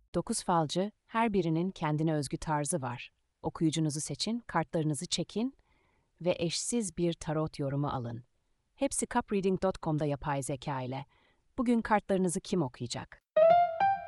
9 falcı, her birinin kendine özgü tarzı var. Okuyucunuzu seçin, kartlarınızı çekin ve eşsiz bir tarot yorumu alın. Hepsi cupreading.com'da yapay zeka ile. Bugün kartlarınızı kim okuyacak?